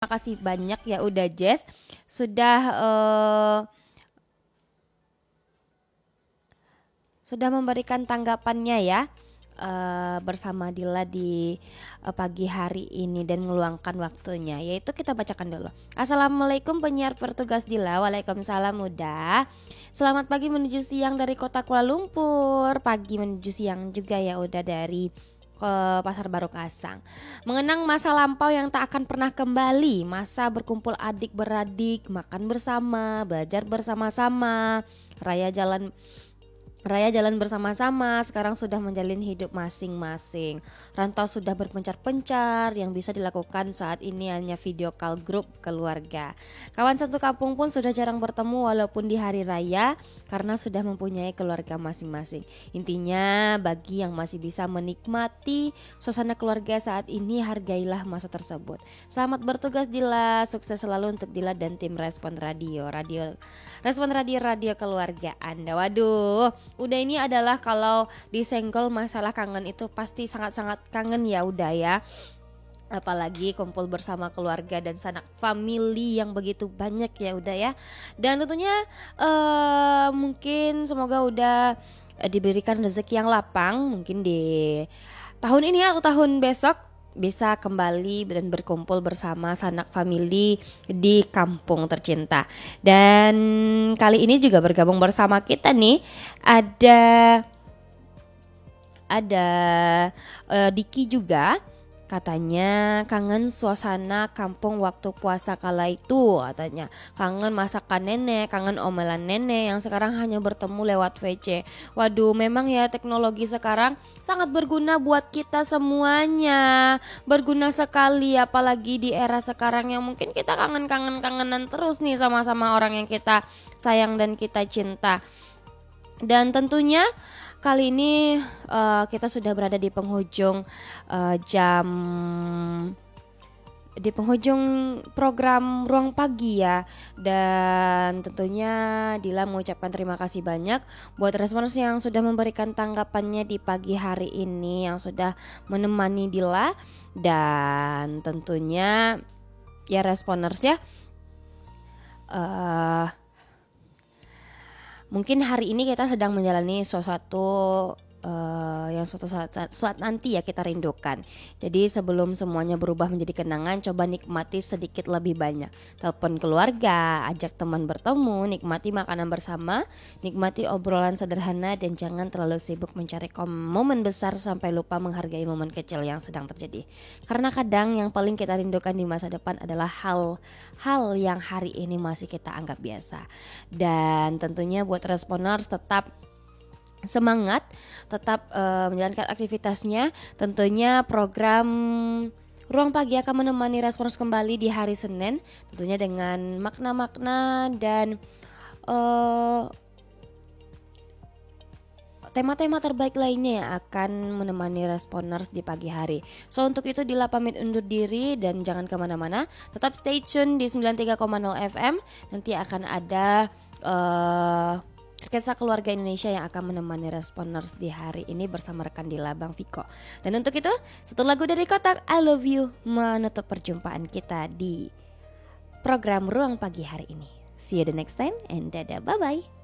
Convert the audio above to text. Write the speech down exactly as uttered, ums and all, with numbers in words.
terima kasih banyak ya udah Jess sudah uh, sudah memberikan tanggapannya ya. Uh, bersama Dila di uh, pagi hari ini dan meluangkan waktunya, yaitu kita bacakan dulu. Assalamualaikum penyiar bertugas Dila. Waalaikumsalam Uda. Selamat pagi menuju siang dari kota Kuala Lumpur. Pagi menuju siang juga ya udah dari ke Pasar Baru Kasang. Mengenang masa lampau yang tak akan pernah kembali, masa berkumpul adik beradik, makan bersama, belajar bersama-sama, raya jalan Raya jalan bersama-sama, sekarang sudah menjalin hidup masing-masing. Rantau sudah berpencar-pencar, yang bisa dilakukan saat ini hanya video call grup keluarga. Kawan satu kampung pun sudah jarang bertemu walaupun di hari raya, karena sudah mempunyai keluarga masing-masing. Intinya bagi yang masih bisa menikmati suasana keluarga saat ini, hargailah masa tersebut. Selamat bertugas Dila, sukses selalu untuk Dila dan tim Respon Radio. Radio Respon Radio Radio keluarga Anda. Waduh, udah ini adalah kalau disenggol masalah kangen itu pasti sangat-sangat kangen ya udah ya. Apalagi kumpul bersama keluarga dan sanak family yang begitu banyak ya udah ya. Dan tentunya uh, mungkin semoga udah uh, diberikan rezeki yang lapang mungkin di tahun ini atau tahun besok bisa kembali dan berkumpul bersama sanak family di kampung tercinta. Dan kali ini juga bergabung bersama kita nih ada ada uh, Diki juga. Katanya kangen suasana kampung waktu puasa kala itu, katanya kangen masakan nenek, kangen omelan nenek yang sekarang hanya bertemu lewat V C. Waduh, memang ya teknologi sekarang sangat berguna buat kita semuanya, berguna sekali apalagi di era sekarang yang mungkin kita kangen-kangen-kangenan terus nih sama-sama orang yang kita sayang dan kita cinta. Dan tentunya kali ini uh, kita sudah berada di penghujung uh, jam di penghujung program Ruang Pagi ya. Dan tentunya Dila mengucapkan terima kasih banyak buat respons yang sudah memberikan tanggapannya di pagi hari ini, yang sudah menemani Dila. Dan tentunya ya responers ya uh, mungkin hari ini kita sedang menjalani sesuatu uh, yang suatu saat, saat, saat nanti ya kita rindukan. Jadi sebelum semuanya berubah menjadi kenangan, coba nikmati sedikit lebih banyak. Telepon keluarga, ajak teman bertemu, nikmati makanan bersama, nikmati obrolan sederhana, dan jangan terlalu sibuk mencari momen besar sampai lupa menghargai momen kecil yang sedang terjadi. Karena kadang yang paling kita rindukan di masa depan adalah hal-hal yang hari ini masih kita anggap biasa. Dan tentunya buat responers tetap semangat, tetap uh, menjalankan aktivitasnya. Tentunya program Ruang Pagi akan menemani respons kembali di hari Senin, tentunya dengan makna-makna dan uh, tema-tema terbaik lainnya yang akan menemani responers di pagi hari. So untuk itu Dila pamit undur diri dan jangan kemana-mana, tetap stay tune di sembilan puluh tiga koma nol F M. Nanti akan ada uh, sketsa keluarga Indonesia yang akan menemani responers di hari ini bersama rekan Dila, Bang Viko. Dan untuk itu satu lagu dari Kotak, I Love You, menutup perjumpaan kita di program Ruang Pagi hari ini. See you the next time and dadah, bye bye.